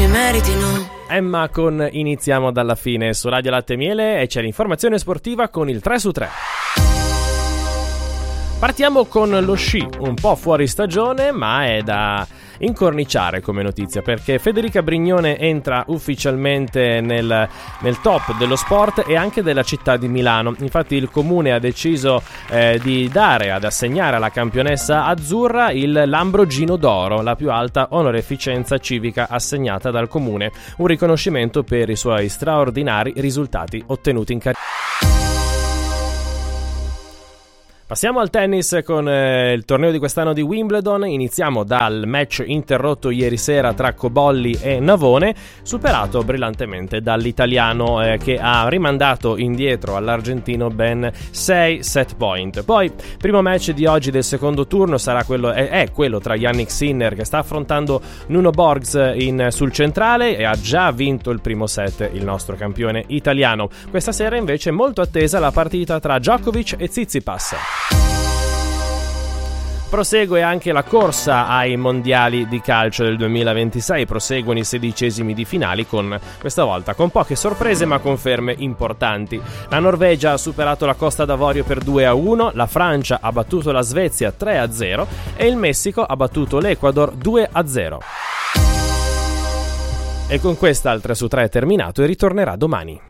meritino. Emma con Iniziamo dalla fine su Radio Latte e Miele, e c'è l'informazione sportiva con il 3 su 3. Partiamo con lo sci, un po' fuori stagione, ma è da incorniciare come notizia, perché Federica Brignone entra ufficialmente nel top dello sport e anche della città di Milano. Infatti il comune ha deciso di assegnare alla campionessa azzurra il Lambrogino d'Oro, la più alta onorificenza civica assegnata dal comune, un riconoscimento per i suoi straordinari risultati ottenuti in carriera. Passiamo al tennis con il torneo di quest'anno di Wimbledon. Iniziamo dal match interrotto ieri sera tra Cobolli e Navone, superato brillantemente dall'italiano che ha rimandato indietro all'argentino ben 6 set point. Poi, primo match di oggi del secondo turno sarà quello tra Yannick Sinner, che sta affrontando Nuno Borgs sul centrale, e ha già vinto il primo set il nostro campione italiano. Questa sera invece è molto attesa la partita tra Djokovic e Tsitsipas. Prosegue anche la corsa ai mondiali di calcio del 2026, proseguono i 16esimi di finali, questa volta con poche sorprese ma conferme importanti. La Norvegia ha superato la Costa d'Avorio per 2-1, la Francia ha battuto la Svezia 3-0 e il Messico ha battuto l'Ecuador 2-0. E con questa il 3 su 3 è terminato e ritornerà domani.